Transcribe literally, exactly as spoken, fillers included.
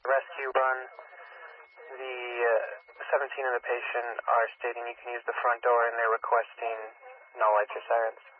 rescue run. The uh, seventeen and the patient are stating you can use the front door, and they're requesting no lights or sirens.